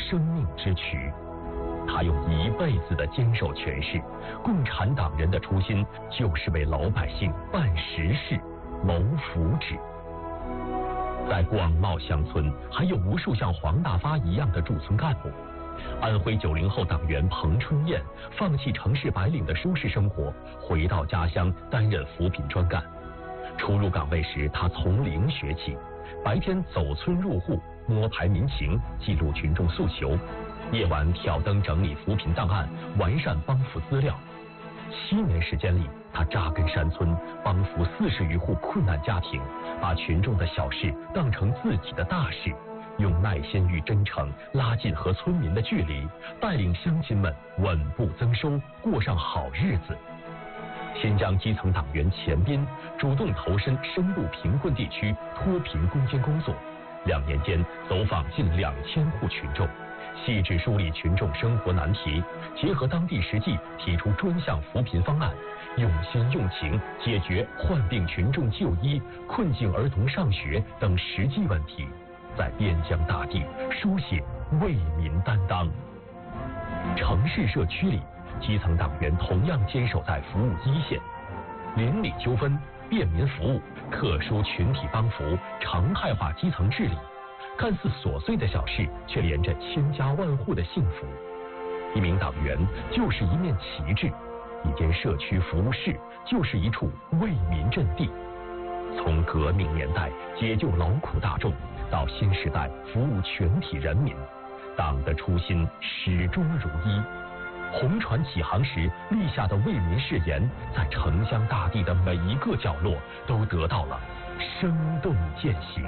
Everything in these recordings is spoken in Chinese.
生命之躯。他用一辈子的坚守诠释，共产党人的初心就是为老百姓办实事、谋福祉。在广袤乡村，还有无数像黄大发一样的驻村干部。安徽90后党员彭春燕放弃城市白领的舒适生活，回到家乡担任扶贫专干。初入岗位时，他从零学起，白天走村入户，摸排民情，记录群众诉求；夜晚挑灯整理扶贫档案，完善帮扶资料。7年时间里，他扎根山村，帮扶40余户困难家庭，把群众的小事当成自己的大事，用耐心与真诚拉近和村民的距离，带领乡亲们稳步增收，过上好日子。新疆基层党员钱斌主动投身深部贫困地区脱贫攻坚工作，2年间走访近2000户群众，细致梳理群众生活难题，结合当地实际提出专项扶贫方案，用心用情解决患病群众就医、困境儿童上学等实际问题，在边疆大地书写为民担当。城市社区里，基层党员同样坚守在服务一线，邻里纠纷、便民服务、特殊群体帮扶，常态化基层治理。看似琐碎的小事，却连着千家万户的幸福。一名党员就是一面旗帜，一间社区服务室就是一处为民阵地。从革命年代解救劳苦大众，到新时代服务全体人民，党的初心始终如一。红船起航时立下的为民誓言，在城乡大地的每一个角落都得到了生动践行。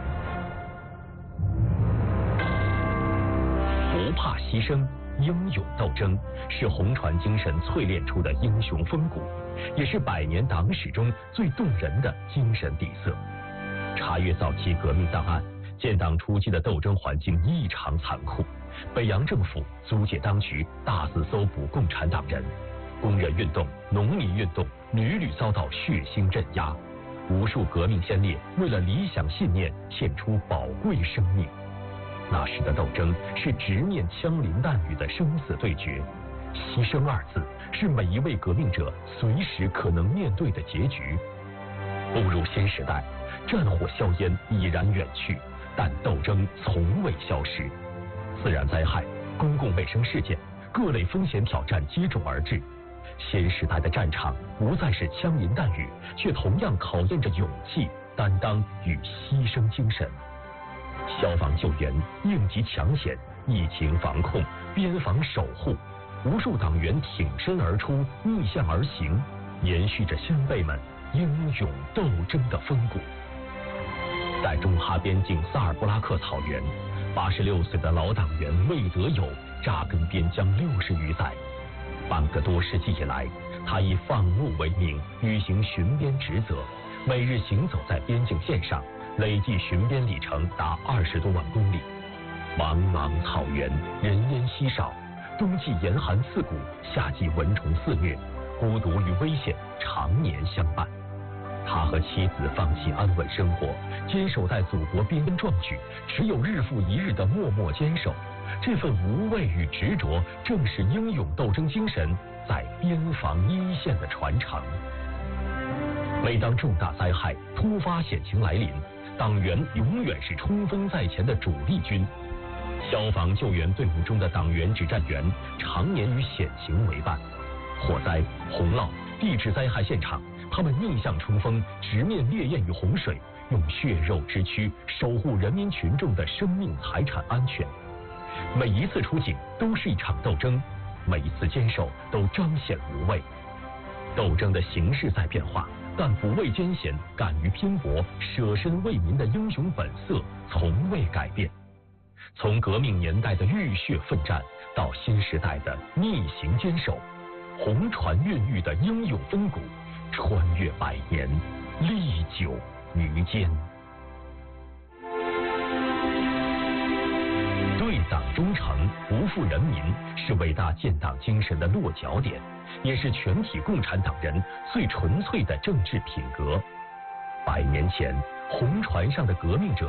不怕牺牲，英勇斗争，是红船精神淬炼出的英雄风骨，也是100年党史中最动人的精神底色。查阅早期革命档案，建党初期的斗争环境异常残酷，北洋政府租界当局大肆搜捕共产党人，工人运动、农民运动屡屡遭到血腥镇压，无数革命先烈为了理想信念献出宝贵生命。那时的斗争是直面枪林弹雨的生死对决，牺牲2字是每一位革命者随时可能面对的结局。步入新时代，战火硝烟已然远去，但斗争从未消失。自然灾害、公共卫生事件、各类风险挑战接踵而至。新时代的战场不再是枪林弹雨，却同样考验着勇气、担当与牺牲精神。消防救援、应急抢险、疫情防控、边防守护，无数党员挺身而出，逆向而行，延续着先辈们英勇斗争的风骨。在中哈边境萨尔布拉克草原，86岁的老党员魏德友扎根边疆60余载，半个多世纪以来，他以放牧为名，履行巡边职责，每日行走在边境线上，累计巡边里程达20多万公里。茫茫草原，人烟稀少，冬季严寒刺骨，夏季蚊虫肆虐，孤独与危险常年相伴。他和妻子放弃安稳生活，坚守在祖国边疆壮举，只有日复一日的默默坚守。这份无畏与执着，正是英勇斗争精神在边防一线的传承。每当重大灾害、突发险情来临，党员永远是冲锋在前的主力军。消防救援队伍中的党员指战员常年与险情为伴，火灾、洪涝、地质灾害现场，他们逆向冲锋，直面烈焰与洪水，用血肉之躯守护人民群众的生命财产安全。每一次出警都是一场斗争，每一次坚守都彰显无畏。斗争的形式在变化，但不畏艰险、敢于拼搏、舍身为民的英雄本色从未改变。从革命年代的浴血奋战，到新时代的逆行坚守，红船孕育的英勇风骨，穿越100年，历久弥坚。对党忠诚，不负人民，是伟大建党精神的落脚点，也是全体共产党人最纯粹的政治品格。100年前，红船上的革命者